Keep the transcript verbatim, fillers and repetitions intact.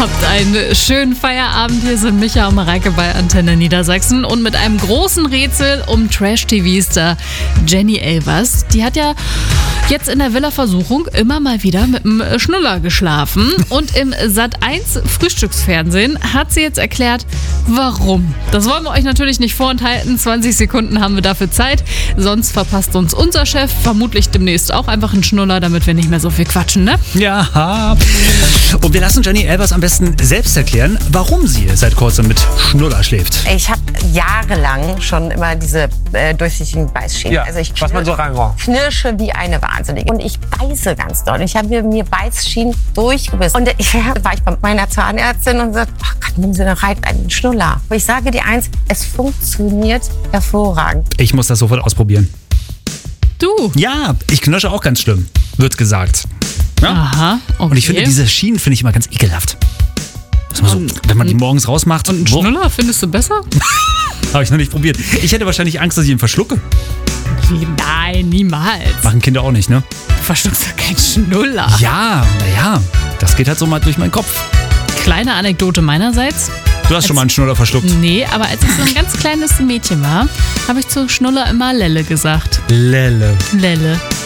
Habt einen schönen Feierabend. Hier sind Micha und Mareike bei Antenne Niedersachsen. Und mit einem großen Rätsel um Trash-T V-Star Jenny Elvers. Die hat ja jetzt in der Villa-Versuchung immer mal wieder mit einem Schnuller geschlafen. Und im Sat eins Frühstücksfernsehen hat sie jetzt erklärt, warum. Das wollen wir euch natürlich nicht vorenthalten. zwanzig Sekunden haben wir dafür Zeit. Sonst verpasst uns unser Chef vermutlich demnächst auch einfach einen Schnuller, damit wir nicht mehr so viel quatschen, ne? Ja. Und wir lassen Jenny Elvers am besten selbst erklären, warum sie seit kurzem mit Schnuller schläft. Ich habe jahrelang schon immer diese äh, durchsichtigen Beißschäden. Ja, also ich was man so reinraucht. knirsche wie eine Wahnsinnige. Und ich beiße ganz doll. Ich habe mir Beißschienen durchgebissen. Und ich war ich bei meiner Zahnärztin und sagte, ach Gott, nehmen Sie doch rein einen Schnuller. Aber ich sage dir eins, es funktioniert hervorragend. Ich muss das sofort ausprobieren. Du? Ja, ich knirsche auch ganz schlimm, wird gesagt. Ja? Aha, okay. Und ich finde, diese Schienen finde ich immer ganz ekelhaft. Dass man so, wenn man die morgens rausmacht. Und einen wo- Schnuller findest du besser? Habe ich noch nicht probiert. Ich hätte wahrscheinlich Angst, dass ich ihn verschlucke. Nein, niemals. Machen Kinder auch nicht, ne? Du verschluckst doch keinen Schnuller. Ja, naja, das geht halt so mal durch meinen Kopf. Kleine Anekdote meinerseits. Du hast schon mal einen Schnuller verschluckt. Nee, aber als ich so ein ganz kleines Mädchen war, habe ich zu Schnuller immer Lelle gesagt. Lelle. Lelle.